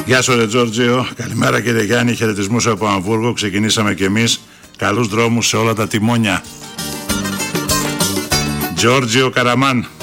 Γεια σου ρε Τζόρτζιο. Καλημέρα κύριε Γιάννη, χαιρετισμούς από Αμβούργο. Ξεκινήσαμε κι εμείς. Καλούς δρόμους σε όλα τα τιμόνια. Τζόρτζιο Καραμάν.